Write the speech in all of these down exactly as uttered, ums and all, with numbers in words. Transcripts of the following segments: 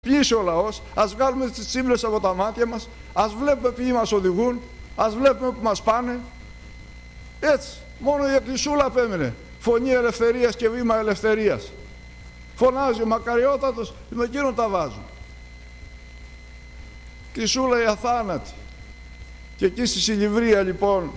Ποιήσε ο λαός, ας βγάλουμε τις τσίμπλες από τα μάτια μας, ας βλέπουμε ποιοι μας οδηγούν, ας βλέπουμε που μας πάνε. Έτσι, μόνο η εκκλησούλα απέμεινε. Φωνή ελευθερίας και βήμα ελευθερίας. Φωνάζει ο μακαριότατος, με εκείνον τα βάζουν. Εκκλησούλα η αθάνατη. Και εκεί στη Σιλιβρία λοιπόν,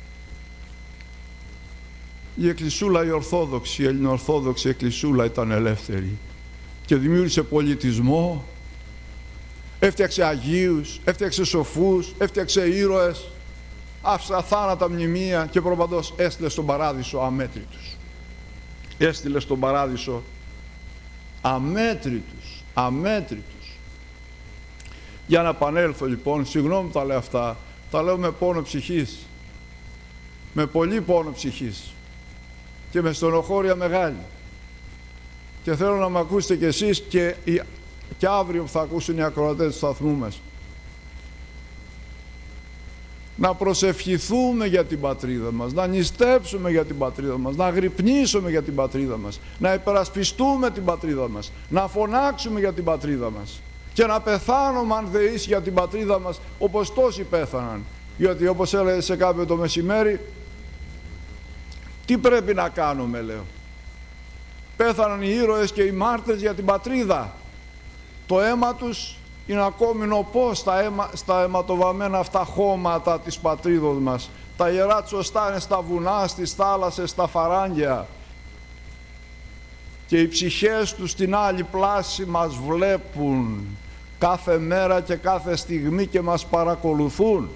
η εκκλησούλα η Ορθόδοξη, η Ελληνοορθόδοξη εκκλησούλα ήταν ελεύθερη. Και δημιούργησε πολιτισμό, έφτιαξε Αγίους, έφτιαξε σοφούς, έφτιαξε ήρωες, άφησε αθάνατα μνημεία και προπαντός έστειλε στον παράδεισο αμέτρητους. Έστειλε στον παράδεισο αμέτρητους, αμέτρητους. Για να επανέλθω λοιπόν, συγγνώμη τα λέω αυτά, τα λέω με πόνο ψυχής, με πολύ πόνο ψυχής και με στενοχώρια μεγάλη. Και θέλω να με ακούσετε κι εσείς και, και αύριο που θα ακούσουν οι ακροατές του σταθμού μας. Να προσευχηθούμε για την πατρίδα μας, να νηστέψουμε για την πατρίδα μας, να γρυπνήσουμε για την πατρίδα μας, να υπερασπιστούμε την πατρίδα μας, να φωνάξουμε για την πατρίδα μας και να πεθάνουμε αν δεήσει για την πατρίδα μας όπως τόσοι πέθαναν. Γιατί όπως έλεγε σε κάποιο το μεσημέρι, τι πρέπει να κάνουμε, λέω. Πέθαναν οι ήρωες και οι μάρτυρες για την πατρίδα. Το αίμα τους είναι ακόμη νοπό στα, αίμα, στα αιματοβαμμένα αυτά χώματα της πατρίδος μας. Τα ιερά τσοστά είναι στα βουνά, στις θάλασσες, στα φαράγγια. Και οι ψυχές τους στην άλλη πλάση μας βλέπουν κάθε μέρα και κάθε στιγμή και μας παρακολουθούν.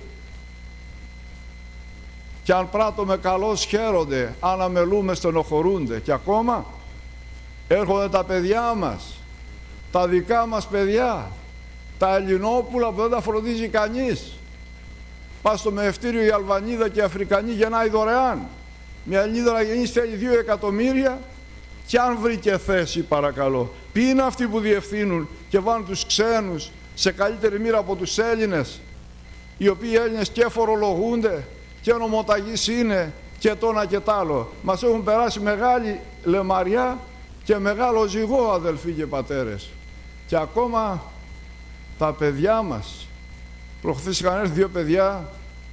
Και αν πράττουμε καλώς χαίρονται, αν αμελούμε στενοχωρούνται. Και ακόμα έρχονται τα παιδιά μας, τα δικά μας παιδιά, τα Ελληνόπουλα που δεν τα φροντίζει κανείς. Πας στο μεευτήριο η Αλβανίδα και η Αφρικανή γεννάει δωρεάν. Μια Ελληνίδα να γεννήσει θέλει δύο εκατομμύρια και αν βρήκε θέση παρακαλώ. Ποιοι είναι αυτοί που διευθύνουν και βάλουν τους ξένους σε καλύτερη μοίρα από τους Έλληνες, οι οποίοι οι Έλληνες και φορολογούνται και νομοταγείς είναι και το ένα και τ' άλλο. Μας έχουν περάσει μεγάλη λεμαριά και μεγάλο ζυγό, αδελφοί και πατέρες. Και ακόμα τα παιδιά μας, προχθές είχαν έρθει δύο παιδιά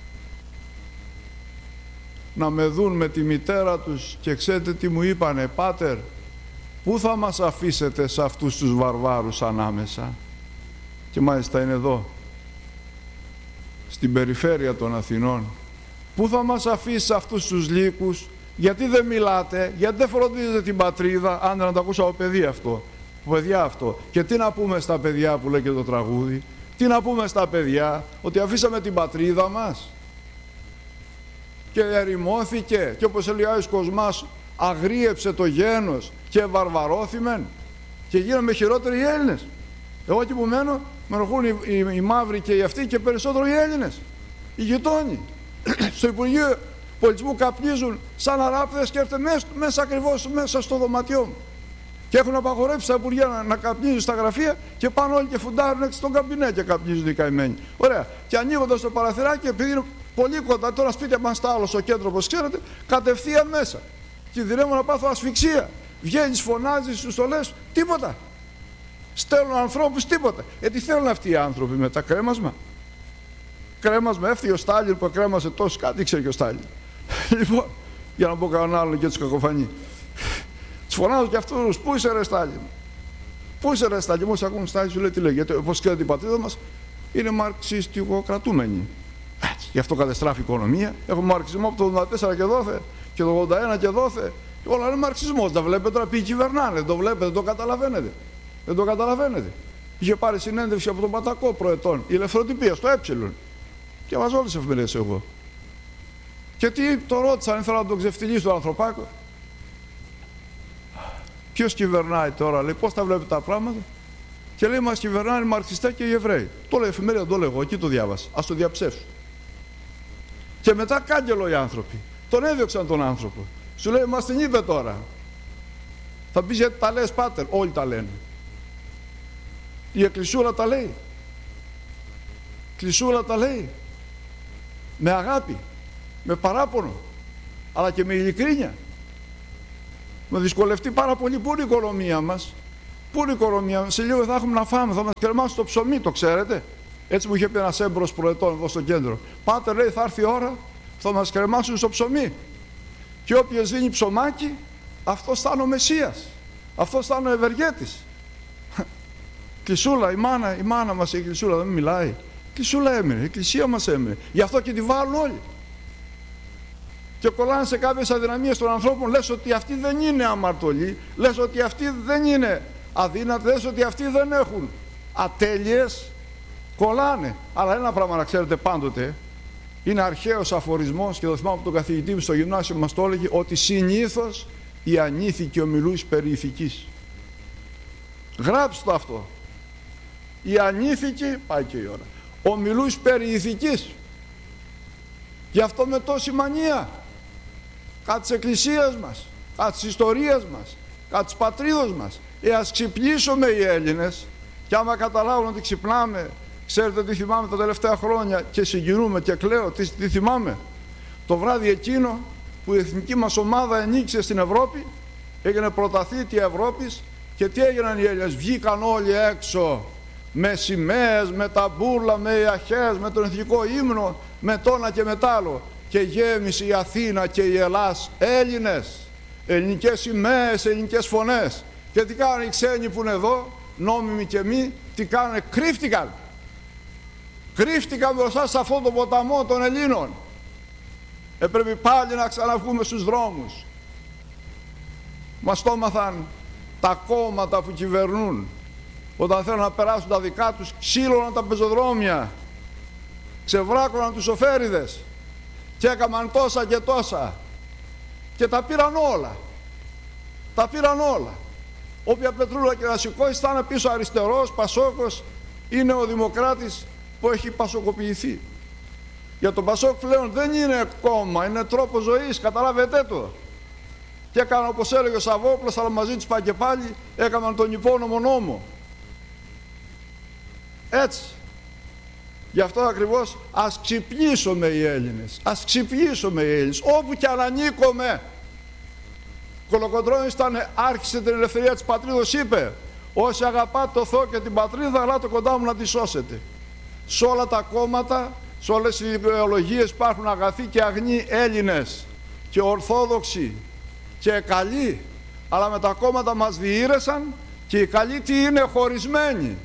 να με δουν με τη μητέρα τους και ξέρετε τι μου είπανε, πάτερ, πού θα μας αφήσετε σε αυτούς τους βαρβάρους ανάμεσα? Και μάλιστα είναι εδώ, στην περιφέρεια των Αθηνών. Πού θα μας αφήσει αυτούς τους λύκους? Γιατί δεν μιλάτε, γιατί δεν φροντίζετε την πατρίδα? Αν να το ακούσω από παιδί αυτό, παιδιά αυτό. Και τι να πούμε στα παιδιά που λέει και το τραγούδι? Τι να πούμε στα παιδιά? Ότι αφήσαμε την πατρίδα μας και ερημώθηκε και όπως έλεγε ο Άγιος Κοσμάς, αγρίεψε το γένος και βαρβαρώθημεν και γίναμε χειρότεροι οι Έλληνες. Εγώ εκεί που μένω με ενοχλούν οι, οι, οι μαύροι και οι αυτοί και περισσότερο οι Έλληνες, οι γειτόνοι. Στο Υπουργείο Πολιτισμού καπνίζουν σαν αράπηδες και έρθουν μέσα, μέσα ακριβώς μέσα στο δωματιό μου. Και έχουν απαγορεύσει τα Υπουργεία να, να καπνίζουν στα γραφεία και πάνε όλοι και φουντάρουν έξω στον καμπινέ και καπνίζουν οι καημένοι. Ωραία. Και ανοίγοντας το παραθυράκι, επειδή είναι πολύ κοντά, τώρα σπίτια μας στα άλλο στο κέντρο, όπως ξέρετε, κατευθείαν μέσα. Κινδυνεύω να πάθω ασφυξία. Βγαίνεις, φωνάζεις, τους το λες, τίποτα. Στέλνουν ανθρώπους, τίποτα. Ε, τι θέλουν αυτοί οι άνθρωποι με τα κρέμασμα? Κρέμασμα, έφυγε ο Στάλιν που κρέμασε τόσο, κάτι ήξερε και ο Στάλιν. Λοιπόν, για να πω κανέναν άλλον και τους κακοφανεί. Τους φωνάζω και αυτούς, πού είσαι ρε Στάλιν? Πού είσαι ρε Στάλιν? Μόλις ακούν Στάλιν σου λέει τι λέει, γιατί όπως ξέρετε η πατρίδα μας είναι μαρξιστικοκρατούμενη. Έτσι, γι' αυτό κατεστράφει η οικονομία. Έχουμε μαρξισμό από το ογδόντα τέσσερα και δόθε και το ογδόντα ένα και δόθε. Και όλα είναι μαρξισμός. Τα βλέπετε τώρα ποιοι κυβερνάνε, δεν το βλέπετε, δεν το καταλαβαίνετε. Δεν το καταλαβαίνετε. Είχε πάρει συνέντευξη από τον Πατακό προετών, η Ελευθεροτυπία, στο Ε. Και βάζω όλες τις εφημερίδες εγώ. Και τι το ρώτησαν, ήθελα να τον ξεφτυλίσει τον ανθρωπάκο. Ποιος κυβερνάει τώρα, λέει, πώς τα βλέπετε τα πράγματα? Και λέει, μας κυβερνάνε οι μαρξιστές και οι Εβραίοι. Το λέει εφημερίδα, το λέω εγώ, εκεί το διάβασα. Ας το διαψεύσω. Και μετά κάγκελο οι άνθρωποι. Τον έδιωξαν τον άνθρωπο. Σου λέει, μας την είπε τώρα. Θα πεις γιατί τα λες, πάτερ? Όλοι τα λένε. Η εκκλησούρα τα λέει. Η εκκλησούρα τα λέει. Με αγάπη, με παράπονο, αλλά και με ειλικρίνεια. Με δυσκολευτεί πάρα πολύ που είναι η οικονομία μας, Πού είναι η οικονομία? Σε λίγο θα έχουμε να φάμε, θα μας κρεμάσουν το ψωμί, το ξέρετε? Έτσι μου είχε πει ένας έμπορος προετών εδώ στο κέντρο. Πάτε, λέει, θα έρθει η ώρα, θα μας κρεμάσουν στο ψωμί. Και όποιος δίνει ψωμάκι, αυτός θα είναι ο Μεσσίας. Αυτός θα είναι ο ευεργέτης. Κλεισούλα, η μάνα, η μάνα μας, η Κλεισούλα δεν μιλάει. Κλεισούλα έμεινε, η εκκλησία μας έμεινε. Γι' αυτό και τη βάλουν όλοι. Και κολλάνε σε κάποιες αδυναμίες των ανθρώπων, λες ότι αυτοί δεν είναι αμαρτωλοί, λες ότι αυτοί δεν είναι αδύνατοι, λες ότι αυτοί δεν έχουν ατέλειες, κολλάνε. Αλλά ένα πράγμα να ξέρετε πάντοτε, είναι αρχαίος αφορισμός και το θυμάμαι από τον καθηγητή μου στο γυμνάσιο μας το έλεγε, ότι συνήθως οι ανήθικοι ομιλούν περί ηθικής. Γράψτε το αυτό. Οι ανήθικοι, πάει και η ώρα, ομιλούν περί ηθικής. Γι' αυτό με τόση μανία, κάτι της εκκλησίας μας, κάτι της ιστορίας μας, κάτι της πατρίδος μας. Ε, ας ξυπνήσουμε οι Έλληνες, και άμα καταλάβουν ότι ξυπνάμε, ξέρετε τι θυμάμαι τα τελευταία χρόνια και συγκινούμε και κλαίω, τι, τι θυμάμαι? Το βράδυ εκείνο που η εθνική μας ομάδα ενίκησε στην Ευρώπη, έγινε πρωταθλήτρια Ευρώπης, και τι έγιναν οι Έλληνες? Βγήκαν όλοι έξω με σημαίες, με ταμπούρλα, με ιαχές, με τον εθνικό ύμνο, με το ένα και με τ' άλλο, και γέμισε η Αθήνα και η Ελλάς Έλληνες, ελληνικές σημαίες, ελληνικές φωνές. Και τι κάνουν οι ξένοι που είναι εδώ, νόμιμοι και μη, τι κάνουν? Κρύφτηκαν. Κρύφτηκαν μπροστά σε αυτόν τον ποταμό των Ελλήνων. Ε, πρέπει πάλι να ξαναβγούμε στους δρόμους. Μας το έμαθαν τα κόμματα που κυβερνούν. Όταν θέλουν να περάσουν τα δικά τους, ξύλωναν τα πεζοδρόμια, ξεβράκωναν τους σοφέριδες και έκαναν τόσα και τόσα και τα πήραν όλα. Τα πήραν όλα. Όποια πετρούλα και να σηκώσει θα είναι πίσω αριστερός, πασόκος ή νεοδημοκράτης που έχει πασοκοποιηθεί. Για τον Πασόκ πλέον δεν είναι κόμμα, είναι τρόπο ζωής, καταλάβετε το. Και έκαναν, όπως έλεγε ο Σαββόπουλος, αλλά μαζί τους πάει και πάλι, έκαναν τον υπόνομο νόμο. Έτσι. Γι' αυτό ακριβώς ας ξυπνήσουμε οι Έλληνες. Ας ξυπνήσουμε οι Έλληνες. Όπου και αν ανήκουμε. Κολοκοντρώνης ήταν, άρχισε την ελευθερία της πατρίδος, είπε, όσοι αγαπάτε το Θεό και την πατρίδα, ελάτε κοντά μου να τη σώσετε. Σε όλα τα κόμματα, σε όλες οι ιδεολογίες υπάρχουν αγαθοί και αγνοί Έλληνες και ορθόδοξοι και καλοί, αλλά με τα κόμματα μας διήρεσαν και οι καλοί τι είναι? Χωρισμένοι.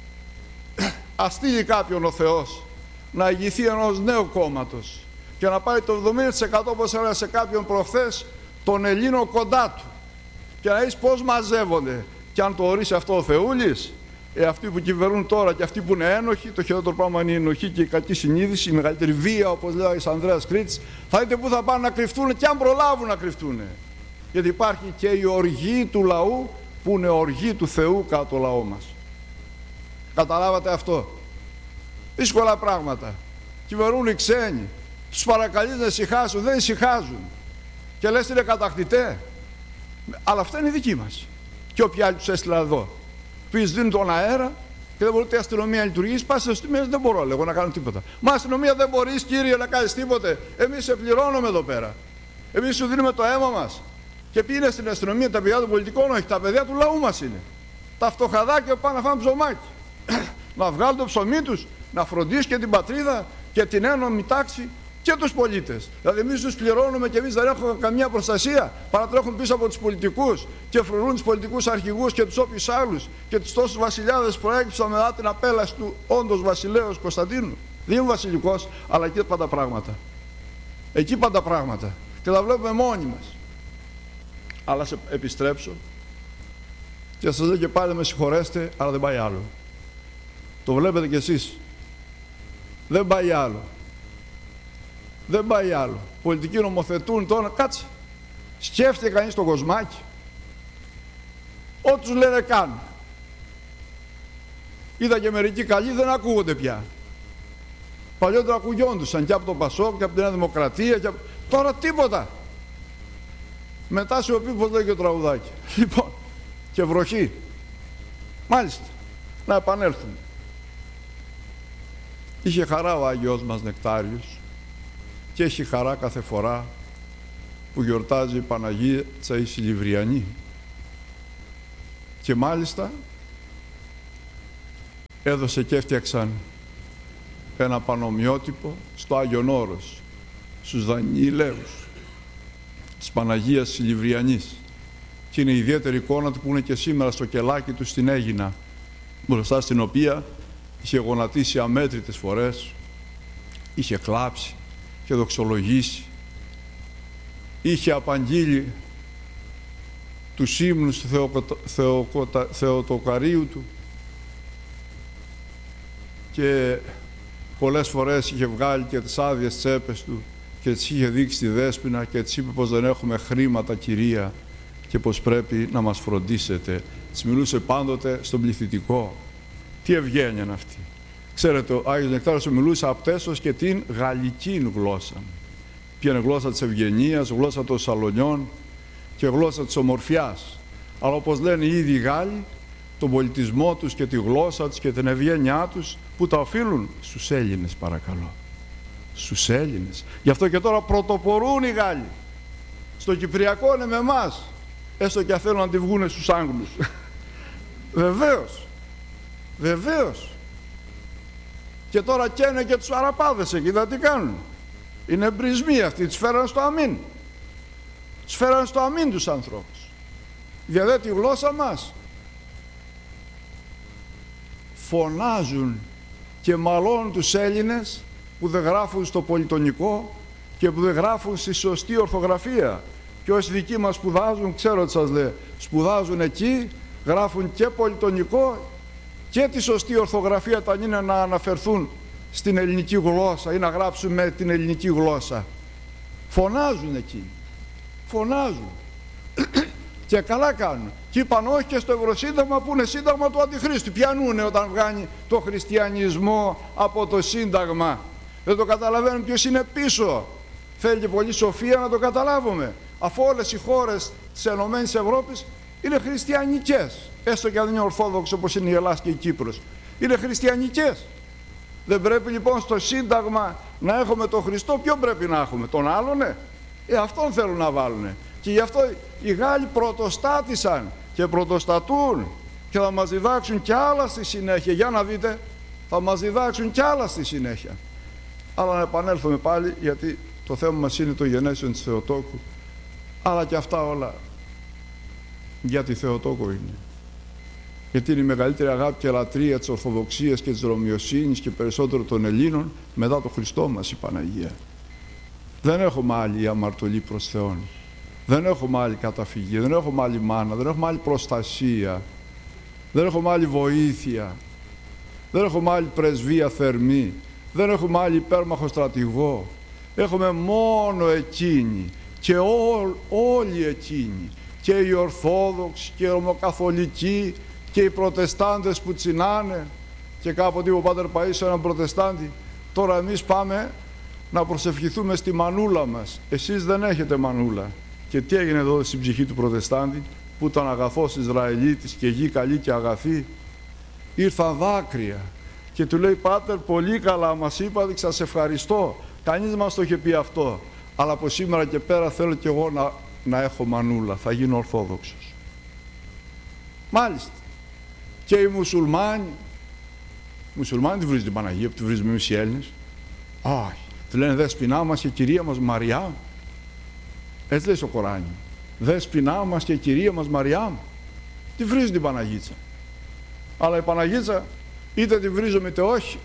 Ας στείλει κάποιον ο Θεός να ηγηθεί ενός νέου κόμματος και να πάρει το εβδομήντα τοις εκατό, όπως έλεγα σε κάποιον προχθές, των Ελλήνων κοντά του, και να δεις πώς μαζεύονται. Και αν το ορίσει αυτό ο Θεούλης, ε, αυτοί που κυβερνούν τώρα και αυτοί που είναι ένοχοι, το χειρότερο πράγμα είναι η ενοχή και η κακή συνείδηση, η μεγαλύτερη βία, όπως λέει ο Ανδρέας Κρήτης, θα δείτε πού θα πάνε να κρυφτούν και αν προλάβουν να κρυφτούν. Γιατί υπάρχει και η οργή του λαού που είναι οργή του Θεού κατά το λαό μας. Καταλάβατε αυτό? Δύσκολα πράγματα. Κυβερνούν οι ξένοι. Τους παρακαλείς να ησυχάσουν, δεν ησυχάζουν. Και λες είναι κατακτητέ. Αλλά αυτά είναι οι δικοί μας. Και όποιοι άλλοι τους έστειλα εδώ. Ποιοι δίνουν τον αέρα και δεν μπορεί η αστυνομία να λειτουργήσει. Πας στις αστυνομίες, δεν μπορώ, λέγω, να κάνω τίποτα. Μα αστυνομία δεν μπορείς, κύριε, να κάνεις τίποτε. Εμείς σε πληρώνουμε εδώ πέρα. Εμείς σου δίνουμε το αίμα μας. Και ποιοι είναι στην αστυνομία? Τα παιδιά των πολιτικών? Όχι, τα παιδιά του λαού μας είναι. Τα φτωχαδάκια που πάνε να φάνε ψωμάκι. Να βγάλουν το ψωμί τους, να φροντίσουν και την πατρίδα και την ένωμη τάξη και τους πολίτες. Δηλαδή εμείς τους πληρώνουμε και εμείς δεν έχουμε καμία προστασία. Παρατρέχουν πίσω από τους πολιτικούς και φρουρούν τους πολιτικούς αρχηγούς και τους όποιους άλλους και τους τόσους βασιλιάδες που προέκυψαν μετά την απέλαση του όντως βασιλέως Κωνσταντίνου. Δεν είναι βασιλικός, αλλά εκεί πάντα πράγματα. Εκεί πάντα πράγματα. Και τα βλέπουμε μόνοι μας. Αλλά σε επιστρέψω και σας λέω και πάλι, με συγχωρέστε, αλλά δεν πάει άλλο. Το βλέπετε κι εσείς. Δεν πάει άλλο. Δεν πάει άλλο. Πολιτικοί νομοθετούν τώρα, κάτσε. Σκέφτηκε κανείς το κοσμάκι. Ό,τι τους λένε κάνουν. Είδα και μερικοί καλοί δεν ακούγονται πια. Παλιότερα ακουγιόντουσαν και από τον Πασόκ και από την Νέα Δημοκρατία και από... Τώρα τίποτα. Μετά σιωπή, πως λέει και ο τραγουδάκι. Λοιπόν, και βροχή. Μάλιστα. Να επανέλθουμε. Είχε χαρά ο Άγιος μας Νεκτάριος και έχει χαρά κάθε φορά που γιορτάζει η Παναγία η Σιλιβριανή. Και μάλιστα έδωσε και έφτιαξαν ένα πανομοιότυπο στο Άγιον Όρος, στους Δανιηλαίους της Παναγίας Λιβριανής, και είναι η ιδιαίτερη εικόνα του που είναι και σήμερα στο κελάκι του στην Αίγινα, μπροστά στην οποία είχε γονατίσει αμέτρητες φορές, είχε κλάψει, είχε δοξολογήσει, είχε απαγγείλει τους ύμνους του Θεοκοτα... Θεοκοτα... Θεοτοκαρίου του, και πολλές φορές είχε βγάλει και τις άδειες τσέπες του και τις είχε δείξει τη Δέσποινα και της είπε πως δεν έχουμε χρήματα, κυρία, και πως πρέπει να μας φροντίσετε. Της μιλούσε πάντοτε στον πληθυντικό. Τι ευγένεια είναι αυτή. Ξέρετε, ο Άγιος Νεκτάριος μιλούσε απτέσως και την γαλλική γλώσσα. Ποια είναι γλώσσα της ευγενίας, γλώσσα των σαλονιών και γλώσσα της ομορφιάς. Αλλά όπως λένε οι ίδιοι Γάλλοι, τον πολιτισμό τους και τη γλώσσα τους και την ευγένειά τους, που τα οφείλουν στους Έλληνες, παρακαλώ. Στους Έλληνες. Γι' αυτό και τώρα πρωτοπορούν οι Γάλλοι. Στο Κυπριακό είναι με εμάς, έστω και αν θέλουν να τη βγούνε στους Άγγλους. Βεβαίως. Βεβαίως. Και τώρα καίνε και τους Αραπάδες εκεί, δεν τι κάνουν. Είναι εμπρισμοί αυτοί, τους φέραν στο αμήν. Τους φέραν στο αμήν τους ανθρώπους. Για τη γλώσσα μας. Φωνάζουν και μαλώνουν τους Έλληνες που δεν γράφουν στο πολυτονικό και που δεν γράφουν στη σωστή ορθογραφία. Και όσοι δικοί μας σπουδάζουν, ξέρω τι σας λέω, σπουδάζουν εκεί, γράφουν και πολυτονικό και τη σωστή ορθογραφία όταν είναι να αναφερθούν στην ελληνική γλώσσα ή να γράψουν με την ελληνική γλώσσα. Φωνάζουν εκεί. Φωνάζουν. Και καλά κάνουν. Και είπαν όχι και στο Ευρωσύνταγμα που είναι σύνταγμα του Αντιχρίστου. Πιανούνε όταν βγάνει το χριστιανισμό από το σύνταγμα. Δεν το καταλαβαίνουν ποιος είναι πίσω. Θέλει και πολύ σοφία να το καταλάβουμε. Αφού όλες οι χώρες της Ενωμένης Ευρώπης είναι χριστιανικές. Έστω και αν είναι ορθόδοξο όπως είναι η Ελλάδα και η Κύπρος. Είναι χριστιανικές. Δεν πρέπει λοιπόν στο σύνταγμα να έχουμε τον Χριστό? Ποιον πρέπει να έχουμε? Τον άλλον? Ε, αυτόν θέλουν να βάλουνε. Και γι' αυτό οι Γάλλοι πρωτοστάτησαν και πρωτοστατούν και θα μας διδάξουν κι άλλα στη συνέχεια. Για να δείτε, θα μας διδάξουν κι άλλα στη συνέχεια. Αλλά να επανέλθουμε πάλι, γιατί το θέμα μας είναι το γενέσιον της Θεοτόκου. Αλλά και αυτά όλα για τη Θεοτόκο είναι. Γιατί είναι η μεγαλύτερη αγάπη και λατρεία της Ορθοδοξίας και της Ρωμιοσύνης και περισσότερο των Ελλήνων μετά το Χριστό μας η Παναγία. Δεν έχουμε άλλη αμαρτωλή προς Θεόν. Δεν έχουμε άλλη καταφυγή, δεν έχουμε άλλη μάνα, δεν έχουμε άλλη προστασία, δεν έχουμε άλλη βοήθεια, δεν έχουμε άλλη πρεσβεία θερμή, δεν έχουμε άλλη υπέρμαχο στρατηγό. Έχουμε μόνο εκείνη και ό, όλοι εκείνοι, και οι Ορθόδοξοι και οι Ρωμοκαθολικοί και οι Προτεστάντες που τσινάνε. Και κάποτε είπε ο Πάτερ Παΐσιος έναν Προτεστάντη, τώρα εμείς πάμε να προσευχηθούμε στη μανούλα μας. Εσείς δεν έχετε μανούλα. Και τι έγινε εδώ στην ψυχή του Προτεστάντη, που ήταν αγαθός Ισραηλίτης και γη καλή και αγαθή? Ήρθαν δάκρυα και του λέει, Πάτερ, πολύ καλά μας είπατε, σας ευχαριστώ. Κανείς μας το είχε πει αυτό. Αλλά από σήμερα και πέρα θέλω κι εγώ να, να έχω μανούλα, θα γίνω Ορθόδοξος. Μάλιστα. Και οι μουσουλμάνοι, οι μουσουλμάνοι τη βρίζουν την Παναγία που τη βρίζουμε εμείς οι Έλληνες? Όχι. Του λένε Δέσποινά μας και κυρία μας Μαριά. Έτσι λέει στο Κοράνι. Δέσποινά μας και κυρία μας Μαριά. Τη βρίζουν την Παναγίτσα. Αλλά η Παναγίτσα είτε τη βρίζουμε είτε όχι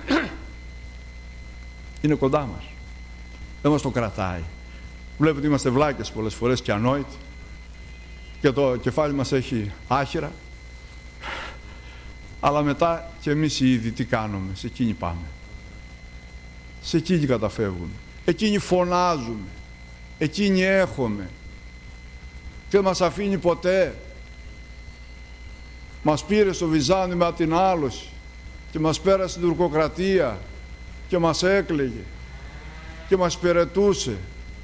είναι κοντά μας. Δεν μας το κρατάει. Βλέπετε ότι είμαστε βλάκες πολλές φορές και ανόητοι και το κεφάλι μας έχει άχυρα, αλλά μετά και εμείς οι ίδιοι τι κάνουμε? Σε εκείνοι πάμε. Σε εκείνοι καταφεύγουν. Εκείνοι φωνάζουμε. Εκείνοι έχουμε. Και δεν μας αφήνει ποτέ. Μας πήρε στο Βυζάνιο με ατινάλωση και μας πέρασε στην τουρκοκρατία και μας έκλαιγε και μας υπηρετούσε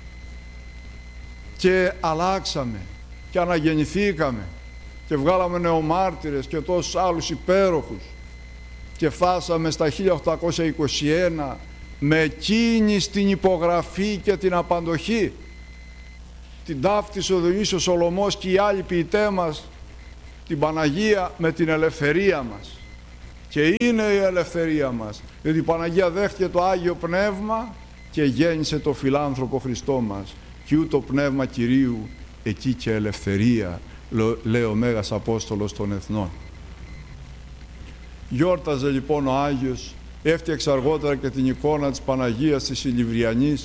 και αλλάξαμε και αναγεννηθήκαμε και βγάλαμε νεομάρτυρες και τόσους άλλους υπέροχους και φτάσαμε στα χίλια οκτακόσια είκοσι ένα με εκείνη στην υπογραφή και την απαντοχή, την ταύτισε ο Διονύσιος Σολωμός και οι άλλοι ποιητές μας την Παναγία με την ελευθερία μας. Και είναι η ελευθερία μας, διότι η Παναγία δέχτηκε το Άγιο Πνεύμα και γέννησε το φιλάνθρωπο Χριστό μας. Και ούτω Πνεύμα Κυρίου εκεί και ελευθερία, λέει ο Μέγας Απόστολος των Εθνών. Γιόρταζε λοιπόν ο Άγιος, έφτιαξε αργότερα και την εικόνα της Παναγίας της Ηλιβριανής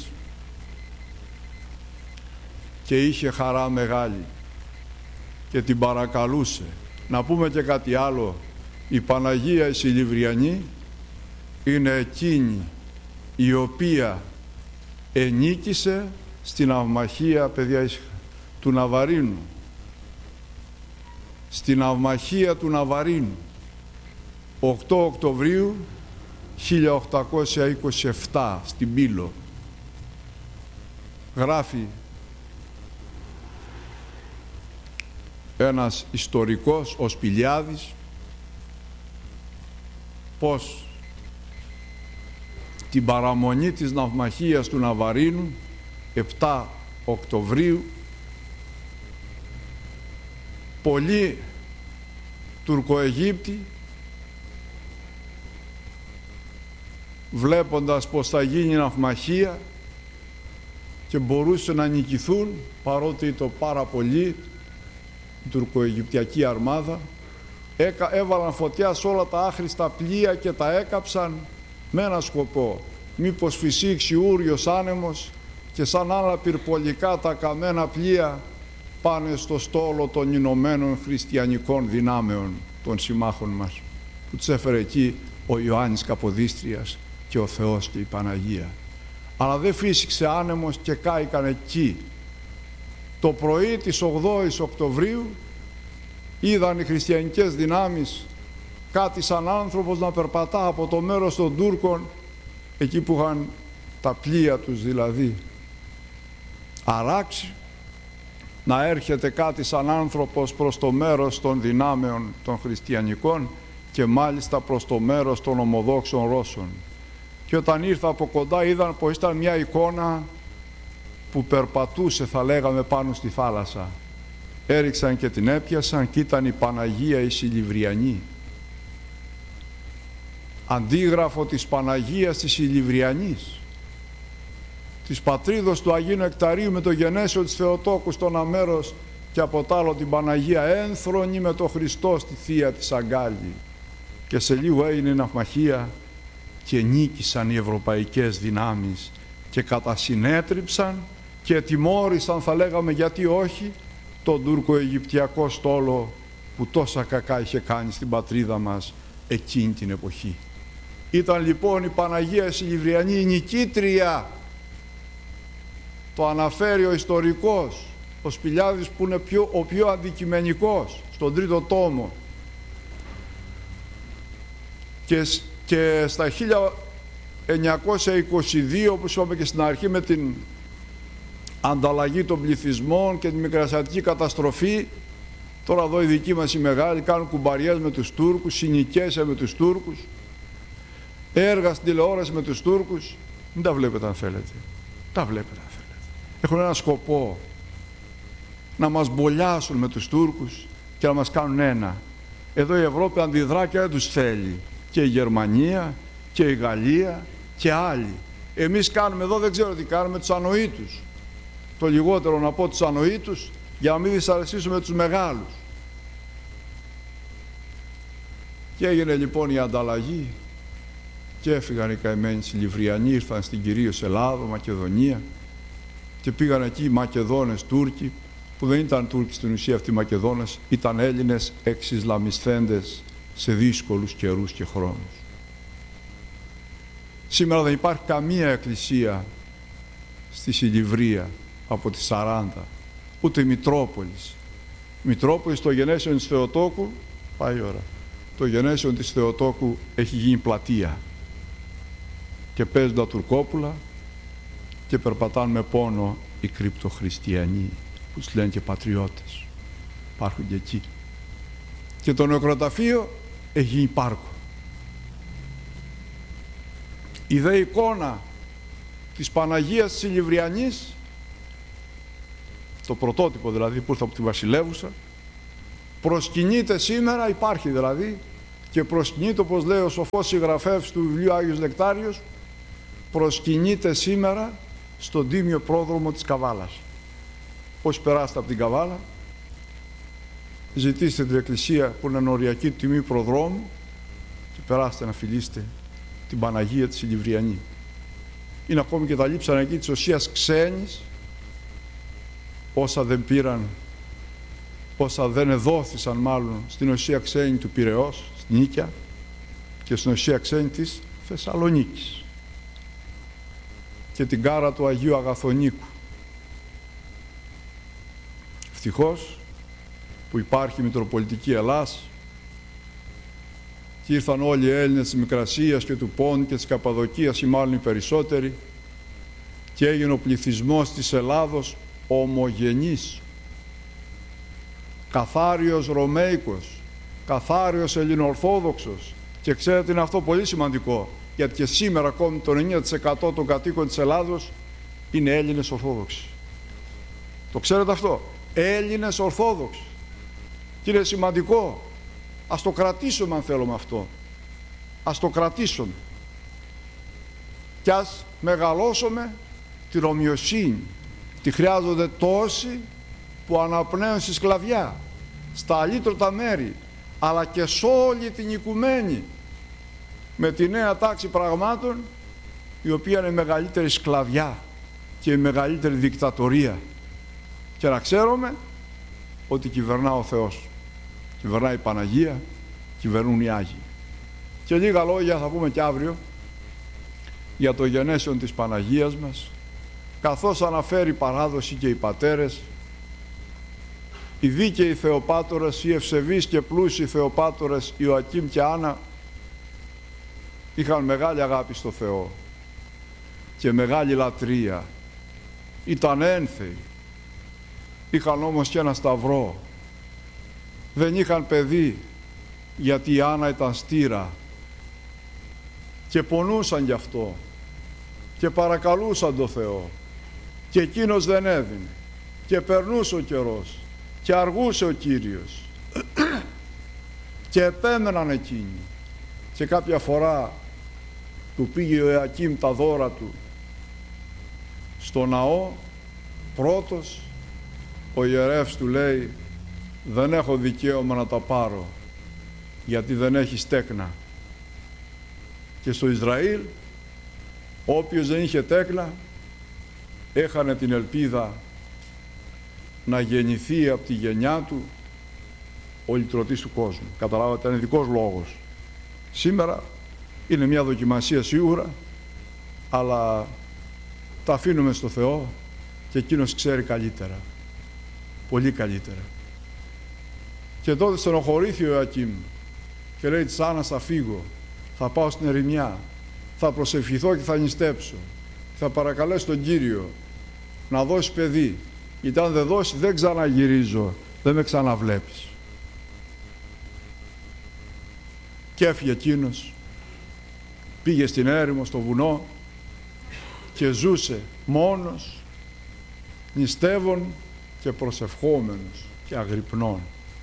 και είχε χαρά μεγάλη και την παρακαλούσε. Να πούμε και κάτι άλλο, η Παναγία η Ηλιβριανή είναι εκείνη η οποία ενίκησε στην ναυμαχία, παιδιά, του Ναβαρίνου. Στην ναυμαχία του Ναβαρίνου, οκτώ Οκτωβρίου χίλια οκτακόσια είκοσι επτά, στην Πύλο. Γράφει ένας ιστορικός, ο Σπηλιάδης, πως την παραμονή της ναυμαχίας του Ναβαρίνου, επτά Οκτωβρίου, πολλοί Τουρκοαιγύπτιοι, βλέποντας πως θα γίνει ναυμαχία και μπορούσε να νικηθούν, παρότι ήταν πάρα πολύ η τουρκοαιγυπτιακή αρμάδα, έβαλαν φωτιά σε όλα τα άχρηστα πλοία και τα έκαψαν με ένα σκοπό, μήπως φυσήξει ούριος άνεμος και σαν άλλα πυρπολικά τα καμένα πλοία πάνε στο στόλο των Ηνωμένων Χριστιανικών Δυνάμεων των συμμάχων μας, που τους έφερε εκεί ο Ιωάννης Καποδίστριας και ο Θεός και η Παναγία. Αλλά δεν φύσηξε άνεμος και κάηκαν εκεί. Το πρωί της ογδόης Οκτωβρίου είδαν οι χριστιανικές δυνάμεις κάτι σαν άνθρωπος να περπατά από το μέρος των Τούρκων, εκεί που είχαν τα πλοία τους δηλαδή αράξει, να έρχεται κάτι σαν άνθρωπος προς το μέρος των δυνάμεων των χριστιανικών και μάλιστα προς το μέρος των ομοδόξων Ρώσων. Και όταν ήρθα από κοντά είδαν πως ήταν μια εικόνα που περπατούσε, θα λέγαμε, πάνω στη θάλασσα. Έριξαν και την έπιασαν και ήταν η Παναγία η Ηλιβριανή. Αντίγραφο της Παναγίας της Ηλιβριανής, της πατρίδος του Αγίου Νεκταρίου με το γενέσιο της Θεοτόκου στον αμέρος και από τ' άλλο την Παναγία ένθρονη με το Χριστό στη θεία της αγκάλη. Και σε λίγο έγινε ναυμαχία και νίκησαν οι ευρωπαϊκές δυνάμεις και κατασυνέτριψαν και τιμώρησαν, θα λέγαμε, γιατί όχι, τον τουρκο-αιγυπτιακό στόλο που τόσα κακά είχε κάνει στην πατρίδα μας εκείνη την εποχή. Ήταν λοιπόν η Παναγία Ηλιβριανή η νικήτρια. Το αναφέρει ο ιστορικός, ο Σπηλιάδης, που είναι πιο, ο πιο αντικειμενικός, στον τρίτο τόμο. Και, και στα χίλια εννιακόσια είκοσι δύο, όπως είπαμε και στην αρχή, με την ανταλλαγή των πληθυσμών και την μικρασιατική καταστροφή, τώρα εδώ οι δικοί μας οι μεγάλοι κάνουν κουμπαριές με τους Τούρκους, συνοικέσια με τους Τούρκους, έργα στην τηλεόραση με τους Τούρκους. Μην τα βλέπετε αν θέλετε. Τα βλέπετε αν θέλετε. Έχουν ένα σκοπό, να μας μπολιάσουν με τους Τούρκους και να μας κάνουν ένα. Εδώ η Ευρώπη αντιδρά και δεν τους θέλει. Και η Γερμανία και η Γαλλία και άλλοι. Εμείς κάνουμε εδώ, δεν ξέρω τι κάνουμε, τους ανοήτους. Το λιγότερο να πω τους ανοήτους, για να μην δυσαρεστήσουμε τους μεγάλους. Και έγινε λοιπόν η ανταλλαγή και έφυγαν οι καημένοι Ηλιβριανοί, ήρθαν στην κυρίως Ελλάδα, Μακεδονία, και πήγαν εκεί οι Μακεδόνες Τούρκοι, που δεν ήταν Τούρκοι στην ουσία αυτοί οι Μακεδόνες, ήταν Έλληνες εξισλαμισθέντες σε δύσκολους καιρούς και χρόνους. Σήμερα δεν υπάρχει καμία εκκλησία στη Σιλιβρία από τις σαράντα, ούτε η Μητρόπολης. Η Μητρόπολης, το γενέσιο της Θεοτόκου, πάει η ώρα, το γενέσιο της Θεοτόκου έχει γίνει πλατεία και παίζουν τα τουρκόπουλα και περπατάνε με πόνο οι κρυπτοχριστιανοί, που τους λένε και πατριώτες. Υπάρχουν και εκεί. Και το νεκροταφείο έχει γίνει πάρκο. Η δε εικόνα της Παναγίας της Ηλιβριανής, το πρωτότυπο δηλαδή που ήρθε από τη βασιλεύουσα, Προσκυνείται σήμερα, υπάρχει δηλαδή, και προσκυνείται, όπως λέει ο σοφός συγγραφέας του βιβλίου Άγιος Νεκτάριος, προσκυνείται σήμερα στον τίμιο πρόδρομο της Καβάλας. Όσοι περάσετε από την Καβάλα, ζητήστε την εκκλησία που είναι οριακή τιμή προδρόμου και περάστε να φιλήσετε την Παναγία της Ηλιβριανή. Είναι ακόμη και τα λείψανα εκεί της Οσίας Ξένης, όσα δεν πήραν, όσα δεν εδόθησαν μάλλον στην Οσία Ξένη του Πειραιώς, στην Νίκαια, και στην Οσία Ξένη της Θεσσαλονίκης, και την κάρα του Αγίου Αγαθονίκου. Ευτυχώς που υπάρχει η Μητροπολιτική Ελλάς και ήρθαν όλοι οι Έλληνες της Μικρασίας και του Πόντου και της Καπαδοκίας, ή μάλλον οι περισσότεροι, και έγινε ο πληθυσμός της Ελλάδος ομογενής, καθάριος Ρωμαϊκός, καθάριος Ελληνοορθόδοξος. Και ξέρετε, είναι αυτό πολύ σημαντικό, γιατί και σήμερα ακόμη το ενενήντα τοις εκατό των κατοίκων της Ελλάδος είναι Έλληνες Ορθόδοξοι. Το ξέρετε αυτό? Έλληνες Ορθόδοξοι. Και είναι σημαντικό. Ας το κρατήσουμε αν θέλουμε αυτό. Ας το κρατήσουμε. Κι ας μεγαλώσουμε την ομοιοσύνη. Τη χρειάζονται τόσοι που αναπνέουν στη σκλαβιά, στα αλήτρωτα μέρη, αλλά και σε όλη την οικουμένη, με τη νέα τάξη πραγμάτων, η οποία είναι η μεγαλύτερη σκλαβιά και η μεγαλύτερη δικτατορία. Και να ξέρουμε ότι κυβερνά ο Θεός, κυβερνά η Παναγία, κυβερνούν οι Άγιοι. Και λίγα λόγια θα πούμε και αύριο για το γενέσιον της Παναγίας μας, καθώς αναφέρει η παράδοση και οι πατέρες, οι δίκαιοι Θεοπάτορες, οι ευσεβείς και πλούσιοι Θεοπάτορες Ιωακήμ και Άννα είχαν μεγάλη αγάπη στο Θεό και μεγάλη λατρεία. Ήταν ένθεοι, είχαν όμως και ένα σταυρό. Δεν είχαν παιδί, γιατί η Άννα ήταν στήρα, και πονούσαν γι' αυτό και παρακαλούσαν το Θεό, και εκείνος δεν έδινε, και περνούσε ο καιρός και αργούσε ο Κύριος και επέμεναν εκείνοι. Και κάποια φορά του πήγε ο Ιωακήμ τα δώρα του στο ναό πρώτος, ο ιερεύς του λέει: δεν έχω δικαίωμα να τα πάρω, γιατί δεν έχει τέκνα. Και στο Ισραήλ όποιος δεν είχε τέκνα έχανε την ελπίδα να γεννηθεί από τη γενιά του ο λυτρωτής του κόσμου. Καταλάβατε, είναι δικός λόγος. Σήμερα είναι μια δοκιμασία σίγουρα, αλλά τα αφήνουμε στο Θεό και εκείνος ξέρει καλύτερα, πολύ καλύτερα. Και τότε στενοχωρήθη ο Ιωακήμ και λέει της Άννας: θα φύγω, θα πάω στην ερημιά, θα προσευχηθώ και θα νηστέψω, θα παρακαλέσω τον Κύριο να δώσει παιδί, γιατί αν δεν δώσει δεν ξαναγυρίζω, δεν με ξαναβλέπεις. Και έφυγε εκείνος, πήγε στην έρημο, στο βουνό, και ζούσε μόνος, νηστεύων και προσευχόμενος και αγρυπνών.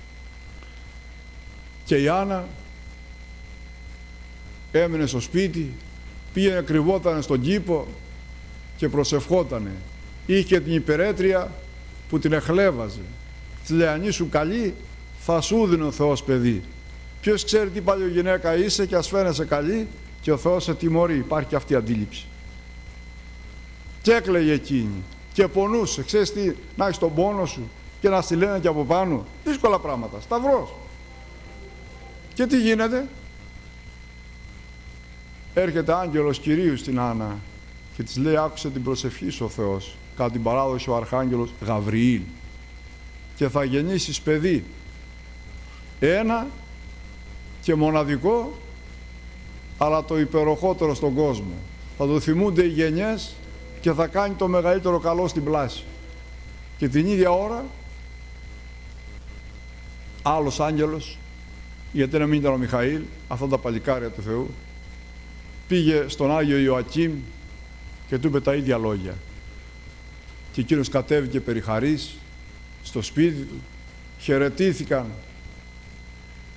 Και η Άννα έμεινε στο σπίτι, πήγαινε, κρυβότανε στον κήπο και προσευχότανε. Είχε την υπερέτρια που την εχλέβαζε. Της λέει: αν ήσουν καλή, θα σου δίνει ο Θεός παιδί. Ποιος ξέρει τι παλιογυναίκα είσαι, και ας φαίνεσαι καλή και ο Θεός σε τιμωρεί. Υπάρχει και αυτή η αντίληψη. Και έκλαιγε εκείνη και πονούσε. Ξέρεις τι, να έχεις τον πόνο σου και να στη λένε και από πάνω. Δύσκολα πράγματα. Σταυρός. Και τι γίνεται? Έρχεται άγγελος Κυρίου στην Άννα και της λέει: άκουσε την προσευχή σου ο Θεός. Κατά την παράδοση ο Αρχάγγελος Γαβριήλ, και θα γεννήσεις παιδί, ένα και μοναδικό, αλλά το υπεροχότερο στον κόσμο. Θα το θυμούνται οι γενιές και θα κάνει το μεγαλύτερο καλό στην πλάση. Και την ίδια ώρα άλλος άγγελος, γιατί να μην ήταν ο Μιχαήλ, αυτά τα παλικάρια του Θεού, πήγε στον Άγιο Ιωακήμ και του είπε τα ίδια λόγια. Και εκείνος κατέβηκε περί χαρίς στο σπίτι του, χαιρετήθηκαν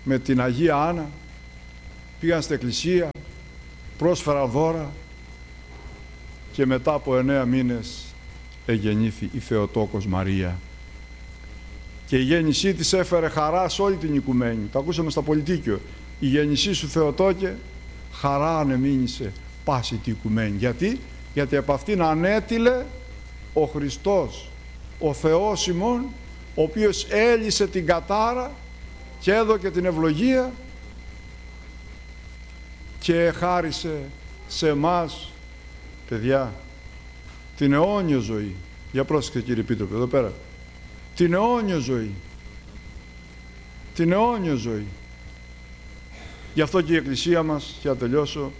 με την Αγία Άννα, πήγαν στην εκκλησία, πρόσφεραν δώρα και μετά από εννέα μήνες εγεννήθη η Θεοτόκος Μαρία. Και η γέννησή της έφερε χαρά σε όλη την οικουμένη. Το ακούσαμε στα Πολιτίκιο. Η γέννησή σου, Θεοτόκε, χαρά ανεμήνησε πάση την οικουμένη. Γιατί? Γιατί από αυτήν ανέτειλε ο Χριστός, ο Θεός ημών, ο οποίος έλυσε την κατάρα και έδωκε την ευλογία και χάρισε σε εμάς, παιδιά, την αιώνιο ζωή. Για πρόσεξε, κύριε Επίτροπε, εδώ πέρα. Την αιώνιο ζωή. Την αιώνιο ζωή. Γι' αυτό και η Εκκλησία μας, για να τελειώσω,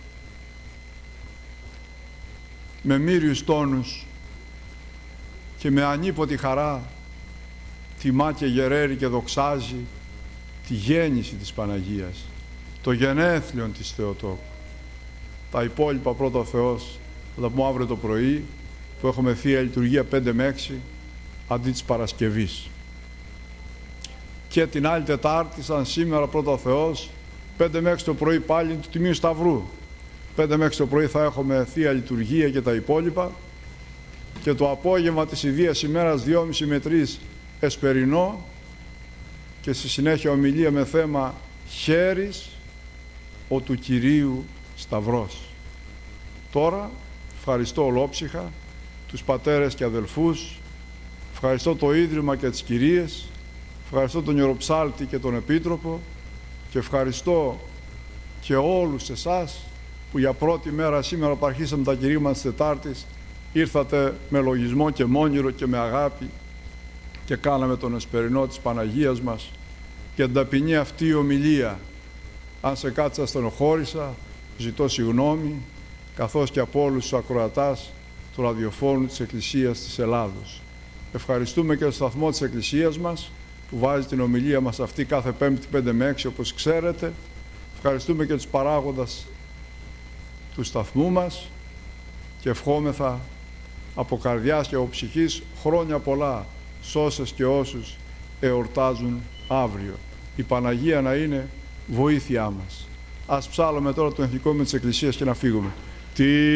με μύριους τόνους και με ανίποτη χαρά τιμά και γεραίρει και δοξάζει τη γέννηση της Παναγίας, το γενέθλιον της Θεοτόκου. Τα υπόλοιπα πρώτα ο Θεός θα τα πούμε αύριο το πρωί, που έχουμε Θεία Λειτουργία πέντε με έξι αντί της Παρασκευής. Και την άλλη Τετάρτη, σαν σήμερα πρώτα ο Θεός, πέντε με έξι το πρωί πάλι του Τιμίου Σταυρού. πέντε με έξι το πρωί θα έχουμε Θεία Λειτουργία και τα υπόλοιπα, και το απόγευμα της Ιδίας ημέρας δυόμιση με τρεις εσπερινό, και στη συνέχεια ομιλία με θέμα «Χέρις ο του Κυρίου Σταυρός». Τώρα ευχαριστώ ολόψυχα τους πατέρες και αδελφούς, ευχαριστώ το Ίδρυμα και τις κυρίες, ευχαριστώ τον Ιεροψάλτη και τον Επίτροπο, και ευχαριστώ και όλους εσάς που για πρώτη μέρα σήμερα που αρχίσαμε τα κηρύγματα της Τετάρτης ήρθατε με λογισμό και μόνηρο και με αγάπη και κάναμε τον εσπερινό της Παναγίας μας και την ταπεινή αυτή ομιλία. Αν σε κάτι σας στενοχώρησα, ζητώ συγγνώμη, καθώς και από όλους τους ακροατάς του ραδιοφώνου της Εκκλησίας της Ελλάδος. Ευχαριστούμε και το σταθμό της Εκκλησίας μας που βάζει την ομιλία μας αυτή κάθε Πέμπτη πέντε με έξι, όπως ξέρετε. Ευχαριστούμε και τους παράγοντες του σταθμού μας και ευχόμεθα από καρδιάς και από ψυχής χρόνια πολλά σ' όσες και όσους εορτάζουν αύριο. Η Παναγία να είναι βοήθειά μας. Ας ψάλλουμε τώρα το ηθικό με της Εκκλησίας και να φύγουμε. Τι